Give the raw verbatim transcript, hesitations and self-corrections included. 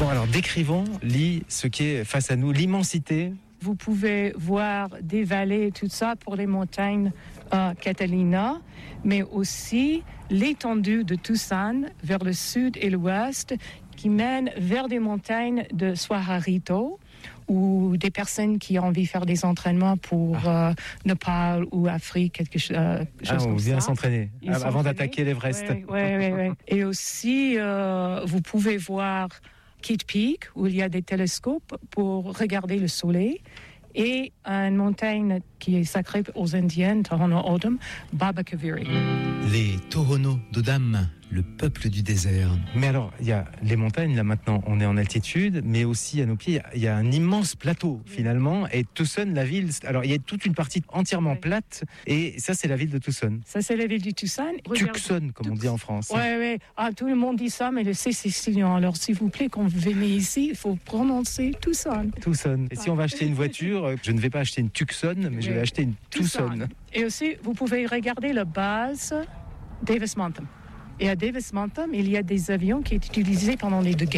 Bon, alors décrivons, Lee, ce qui est face à nous, l'immensité. Vous pouvez voir des vallées et tout ça pour les montagnes euh, Catalina, mais aussi l'étendue de Tucson vers le sud et l'ouest qui mène vers des montagnes de Suarito, ou des personnes qui ont envie de faire des entraînements pour ah. euh, Népal ou Afrique, quelque chose, euh, ah, chose on comme vient ça. s'entraîner Ils avant s'entraîner. d'attaquer l'Everest. Oui, oui, oui, oui. Et aussi, euh, vous pouvez voir Kitt Peak, où il y a des télescopes pour regarder le soleil, et une montagne qui est sacrée aux Indiennes, Tohono O'odham, Baba Kaveri. Les Tohono O'odham, le peuple du désert. Mais alors, il y a les montagnes, là maintenant, on est en altitude, mais aussi à nos pieds, il y a un immense plateau, finalement, et Tucson, la ville, alors il y a toute une partie entièrement oui. plate, et ça, c'est la ville de Tucson. Ça, c'est la ville de Tucson. Tucson, comme Tux... on dit en France. Oui, oui. Ah, tout le monde dit ça, mais le c'est sicilien. Alors, s'il vous plaît, quand vous venez ici, il faut prononcer Tucson. Tucson. Et si on va acheter une voiture, je ne vais pas acheter une Tucson, mais oui. je vais acheter une Tucson. Tucson. Et aussi, vous pouvez regarder la base Davis Monthan. Et à Davis Monthan, il y a des avions qui sont utilisés pendant les deux guerres.